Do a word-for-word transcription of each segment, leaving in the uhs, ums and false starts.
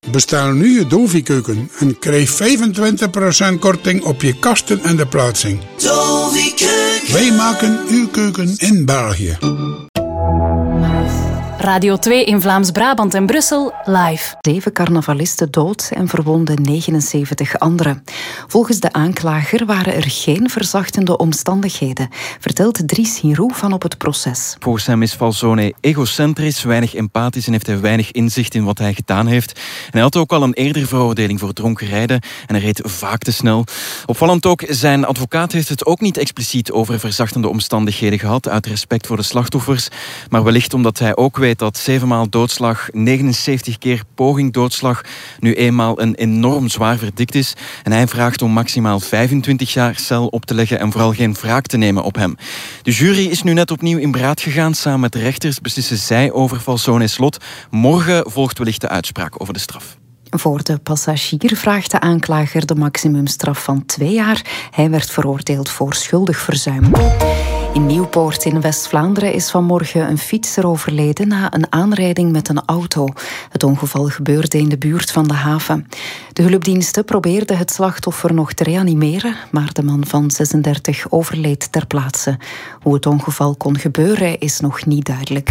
Bestel nu je Dovi-keuken en krijg vijfentwintig procent korting op je kasten en de plaatsing. Dovi-keuken. Wij maken uw keuken in België. Radio twee in Vlaams-Brabant en Brussel live. Zeven carnavalisten dood en verwonden negenenzeventig anderen. Volgens de aanklager waren er geen verzachtende omstandigheden, vertelt Dries Hirou van op het proces. Volgens hem is Falzone egocentrisch, weinig empathisch en heeft hij weinig inzicht in wat hij gedaan heeft. En hij had ook al een eerdere veroordeling voor dronken rijden en hij reed vaak te snel. Opvallend ook, zijn advocaat heeft het ook niet expliciet over verzachtende omstandigheden gehad, uit respect voor de slachtoffers, maar wellicht omdat hij ook weet dat zevenmaal doodslag, negenenzeventig keer poging doodslag nu eenmaal een enorm zwaar verdikt is. En hij vraagt om maximaal vijfentwintig jaar cel op te leggen en vooral geen wraak te nemen op hem. De jury is nu net opnieuw in beraad gegaan. Samen met de rechters beslissen zij over Falzone's lot. Morgen volgt wellicht de uitspraak over de straf. Voor de passagier vraagt de aanklager de maximumstraf van twee jaar. Hij werd veroordeeld voor schuldig verzuim. In Nieuwpoort in West-Vlaanderen is vanmorgen een fietser overleden na een aanrijding met een auto. Het ongeval gebeurde in de buurt van de haven. De hulpdiensten probeerden het slachtoffer nog te reanimeren, maar de man van zesendertig overleed ter plaatse. Hoe het ongeval kon gebeuren is nog niet duidelijk.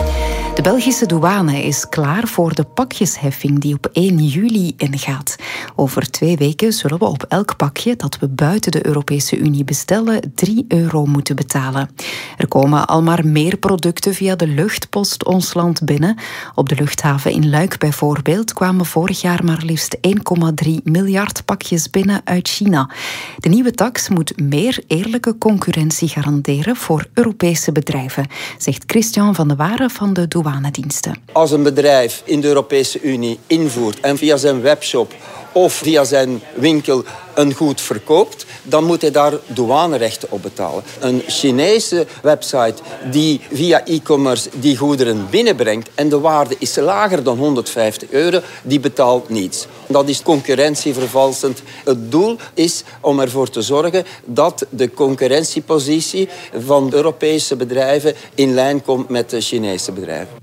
De Belgische douane is klaar voor de pakjesheffing die op één juli ingaat. Over twee weken zullen we op elk pakje dat we buiten de Europese Unie bestellen drie euro moeten betalen. Er komen al maar meer producten via de luchtpost ons land binnen. Op de luchthaven in Luik bijvoorbeeld kwamen vorig jaar maar liefst één komma drie miljard pakjes binnen uit China. De nieuwe tax moet meer eerlijke concurrentie garanderen voor Europese bedrijven, zegt Christian van de Waren van de douane. Als een bedrijf in de Europese Unie invoert en via zijn webshop of via zijn winkel een goed verkoopt, dan moet hij daar douanerechten op betalen. Een Chinese website die via e-commerce die goederen binnenbrengt en de waarde is lager dan honderdvijftig euro, die betaalt niets. Dat is concurrentievervalsend. Het doel is om ervoor te zorgen dat de concurrentiepositie van Europese bedrijven in lijn komt met de Chinese bedrijven.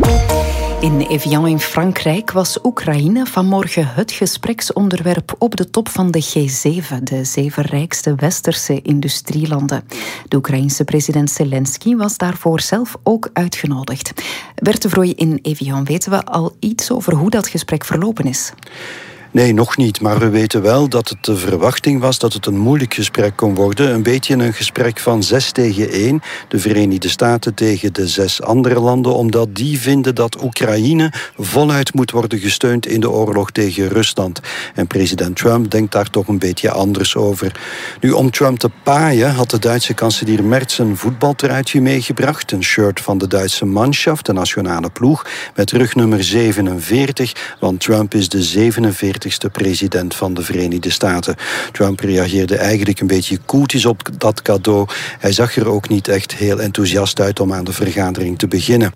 In Evian in Frankrijk was Oekraïne vanmorgen het gespreksonderwerp op de top van de G zeven, de zeven rijkste westerse industrielanden. De Oekraïense president Zelensky was daarvoor zelf ook uitgenodigd. Bert de Vrooij, in Evian weten we al iets over hoe dat gesprek verlopen is? Nee, nog niet. Maar we weten wel dat het de verwachting was dat het een moeilijk gesprek kon worden. Een beetje een gesprek van zes tegen één. De Verenigde Staten tegen de zes andere landen. Omdat die vinden dat Oekraïne voluit moet worden gesteund in de oorlog tegen Rusland. En president Trump denkt daar toch een beetje anders over. Nu, om Trump te paaien had de Duitse kanselier Merz een voetbaltruitje meegebracht. Een shirt van de Duitse Mannschaft, de nationale ploeg, met rugnummer zevenenveertig. Want Trump is de zevenenveertigste president van de Verenigde Staten. Trump reageerde eigenlijk een beetje koeltjes op dat cadeau. Hij zag er ook niet echt heel enthousiast uit om aan de vergadering te beginnen.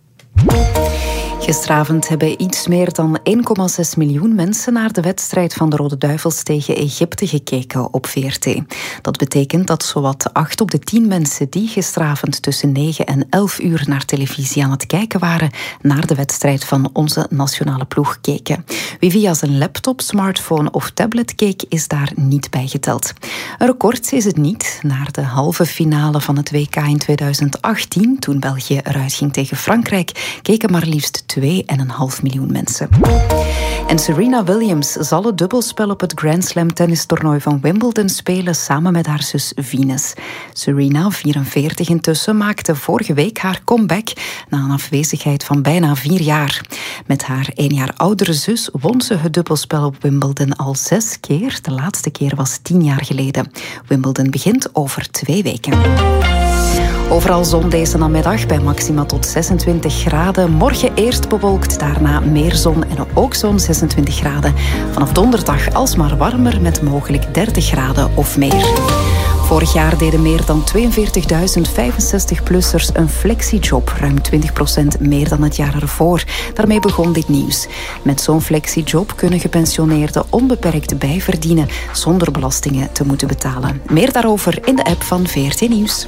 Gisteravond hebben iets meer dan één komma zes miljoen mensen naar de wedstrijd van de Rode Duivels tegen Egypte gekeken op V R T. Dat betekent dat zowat acht op de tien mensen die gisteravond tussen negen en elf uur naar televisie aan het kijken waren, naar de wedstrijd van onze nationale ploeg keken. Wie via zijn laptop, smartphone of tablet keek, is daar niet bij geteld. Een record is het niet. Naar de halve finale van het W K in tweeduizend achttien, toen België eruit ging tegen Frankrijk, keken maar liefst twee komma vijf miljoen mensen. En Serena Williams zal het dubbelspel op het Grand Slam tennistoernooi van Wimbledon spelen samen met haar zus Venus. Serena, vierenveertig intussen, maakte vorige week haar comeback na een afwezigheid van bijna vier jaar. Met haar één jaar oudere zus won ze het dubbelspel op Wimbledon al zes keer. De laatste keer was tien jaar geleden. Wimbledon begint over twee weken. Overal zon deze namiddag bij maxima tot zesentwintig graden. Morgen eerst bewolkt, daarna meer zon en ook zo'n zesentwintig graden. Vanaf donderdag alsmaar warmer met mogelijk dertig graden of meer. Vorig jaar deden meer dan tweeënveertigduizend vijfenzestig-plussers een flexiejob, ruim twintig procent meer dan het jaar ervoor. Daarmee begon dit nieuws. Met zo'n flexiejob kunnen gepensioneerden onbeperkt bijverdienen zonder belastingen te moeten betalen. Meer daarover in de app van V R T Nieuws.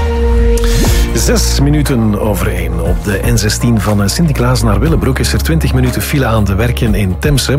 Zes minuten over één. Op de N zestien van Sint-Niklaas naar Willebroek is er twintig minuten file aan de werken in Temse.